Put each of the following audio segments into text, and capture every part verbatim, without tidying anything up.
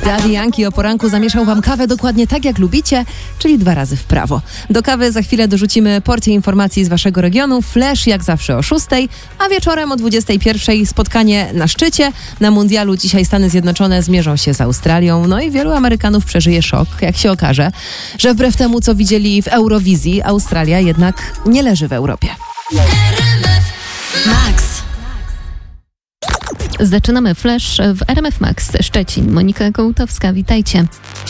Daddy Yankee o poranku zamieszał wam kawę dokładnie tak, jak lubicie, czyli dwa razy w prawo. Do kawy za chwilę dorzucimy porcję informacji z waszego regionu, flash jak zawsze o szóstej, a wieczorem o dwudziestej pierwszej spotkanie na szczycie. Na mundialu dzisiaj Stany Zjednoczone zmierzą się z Australią, no i wielu Amerykanów przeżyje szok, jak się okaże, że wbrew temu, co widzieli w Eurowizji, Australia jednak nie leży w Europie. Max. Zaczynamy flash w R M F Max Szczecin. Monika Kołtowska, witajcie.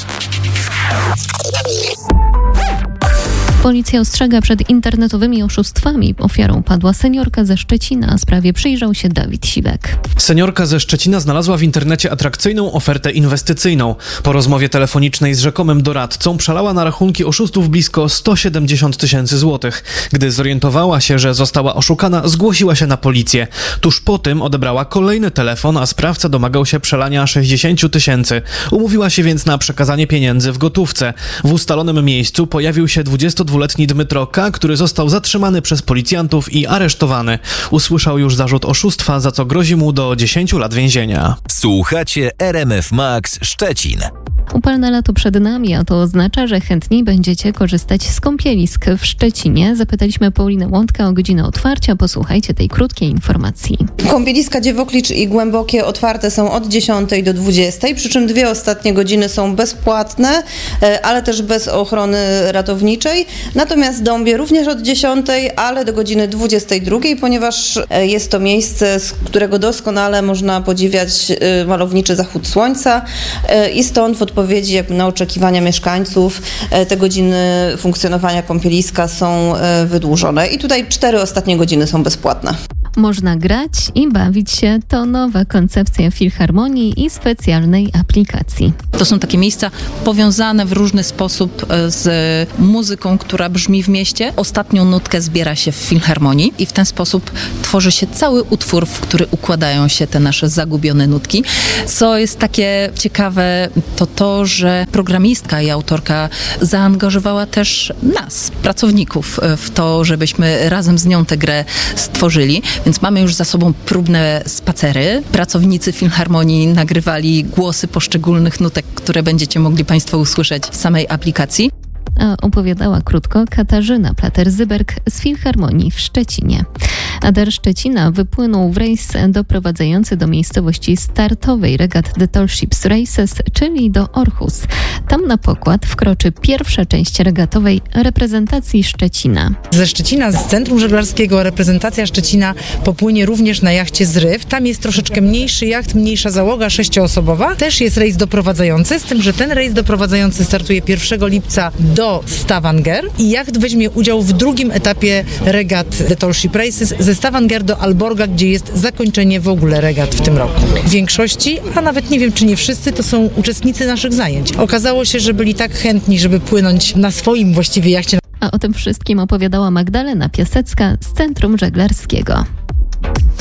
Policja ostrzega przed internetowymi oszustwami. Ofiarą padła seniorka ze Szczecina. Sprawie przyjrzał się Dawid Siwek. Seniorka ze Szczecina znalazła w internecie atrakcyjną ofertę inwestycyjną. Po rozmowie telefonicznej z rzekomym doradcą przelała na rachunki oszustów blisko sto siedemdziesiąt tysięcy złotych. Gdy zorientowała się, że została oszukana, zgłosiła się na policję. Tuż po tym odebrała kolejny telefon, a sprawca domagał się przelania sześćdziesiąt tysięcy. Umówiła się więc na przekazanie pieniędzy w gotówce. W ustalonym miejscu pojawił się dwudziestodwuletni Dmytro K., który został zatrzymany przez policjantów i aresztowany. Usłyszał już zarzut oszustwa, za co grozi mu do dziesięciu lat więzienia. Słuchacie R M F Max Szczecin. Upalne lato przed nami, a to oznacza, że chętniej będziecie korzystać z kąpielisk w Szczecinie. Zapytaliśmy Paulinę Łądkę o godzinę otwarcia. Posłuchajcie tej krótkiej informacji. Kąpieliska Dziewoklicz i Głębokie otwarte są od dziesiątej do dwudziestej, przy czym dwie ostatnie godziny są bezpłatne, ale też bez ochrony ratowniczej. Natomiast Dąbie również od dziesiątej, ale do godziny dwudziestej drugiej, ponieważ jest to miejsce, z którego doskonale można podziwiać malowniczy zachód słońca i stąd w odpowiedzi jakby na oczekiwania mieszkańców te godziny funkcjonowania kąpieliska są wydłużone. I tutaj cztery ostatnie godziny są bezpłatne. Można grać i bawić się. To nowa koncepcja Filharmonii i specjalnej aplikacji. To są takie miejsca powiązane w różny sposób z muzyką, która brzmi w mieście. Ostatnią nutkę zbiera się w Filharmonii i w ten sposób tworzy się cały utwór, w który układają się te nasze zagubione nutki. Co jest takie ciekawe, to to, że programistka i autorka zaangażowała też nas, pracowników, w to, żebyśmy razem z nią tę grę stworzyli. Więc mamy już za sobą próbne spacery. Pracownicy Filharmonii nagrywali głosy poszczególnych nutek, które będziecie mogli Państwo usłyszeć w samej aplikacji. A opowiadała krótko Katarzyna Plater-Zyberg z Filharmonii w Szczecinie. Ader Szczecina wypłynął w rejs doprowadzający do miejscowości startowej regat The Tall Ships Races, czyli do Orchus. Tam na pokład wkroczy pierwsza część regatowej reprezentacji Szczecina. Ze Szczecina, z Centrum Żeglarskiego, reprezentacja Szczecina popłynie również na jachcie Zryw. Tam jest troszeczkę mniejszy jacht, mniejsza załoga, sześcioosobowa. Też jest rejs doprowadzający, z tym, że ten rejs doprowadzający startuje pierwszego lipca do Stavanger i jacht weźmie udział w drugim etapie regat The Tall Ship Races ze Stavanger do Alborga, gdzie jest zakończenie w ogóle regat w tym roku. W większości, a nawet nie wiem, czy nie wszyscy, to są uczestnicy naszych zajęć. Okazało się, że byli tak chętni, żeby płynąć na swoim właściwie jachcie. A o tym wszystkim opowiadała Magdalena Piasecka z Centrum Żeglarskiego.